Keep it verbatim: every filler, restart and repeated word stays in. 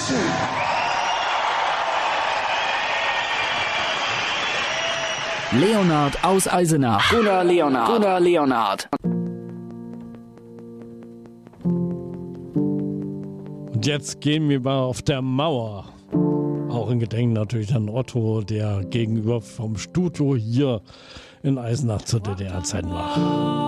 Menschen. Leonhard aus Eisenach. Gunnar Leonhard. Gunnar Leonhard. Und jetzt gehen wir mal auf der Mauer. Auch in Gedenken natürlich an Otto, der gegenüber vom Stuto hier in Eisenach zur D D R-Zeit war.